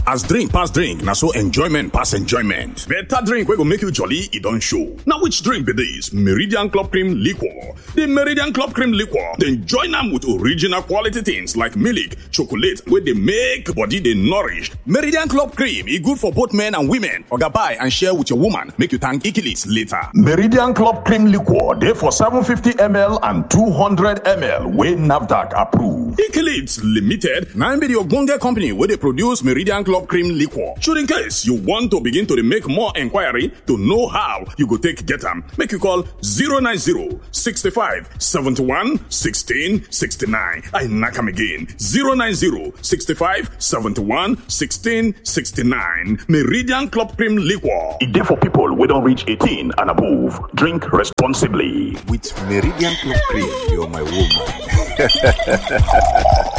As drink pass drink, na so enjoyment pass enjoyment. Better drink wey go make you jolly, e don show. Now which drink be this? Meridian Club Cream Liquor. The Meridian Club Cream Liquor, then join am with original quality things like milk, chocolate, wey dey make body dey nourished. Meridian Club Cream, e good for both men and women. Oga buy and share with your woman, make you thank Ikilis later. Meridian Club Cream Liquor, dey for 750 ml and 200 ml, wey NAFDAC approve. Ikilis Limited, na be the ogbonge company wey dey produce Meridian Club Cream Liquor. Should in case you want to begin to dey make more inquiry to know how you go take get am, make you call 090 65 71 16 69. I knock am again. 090 65 71 16 69. Meridian Club Cream Liquor. E dey for people wey don reach 18 and above. Drink responsibly. With Meridian Club Cream, you're my woman.